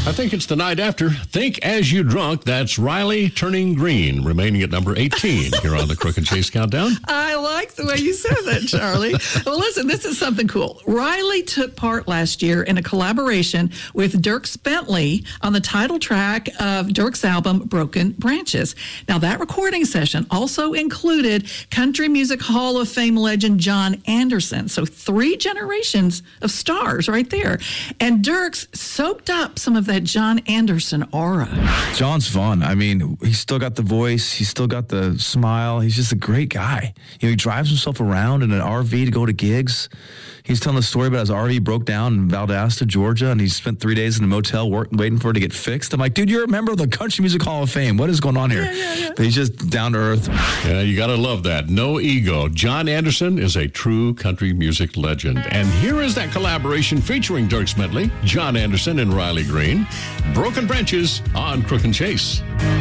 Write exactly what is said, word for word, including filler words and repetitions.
I think it's the night after. Think As You Drunk. That's Riley Turning Green, remaining at number eighteen here on the Crook and Chase Countdown. I like the way you said that, Charlie. Well, listen, this is something cool. Riley took part last year in a collaboration with Dierks Bentley on the title track of Dierks' album, Broken Branches. Now, that recording session also included Country Music Hall of Fame legend John Anderson. So three generations of stars right there. And Dierks soaked up some of that John Anderson aura. John's fun. I mean, he's still got the voice. He's still got the smile. He's just a great guy. You know, he drives himself around in an R V to go to gigs. He's telling a story about his R V broke down in Valdosta, Georgia, and he spent three days in a motel work, waiting for it to get fixed. I'm like, dude, you're a member of the Country Music Hall of Fame. What is going on here? Yeah, yeah, yeah. But he's just down to earth. Yeah, you got to love that. No ego. John Anderson is a true country music legend. And here is that collaboration featuring Dierks Bentley, John Anderson, and Riley Green. Broken Branches on Crook and Chase.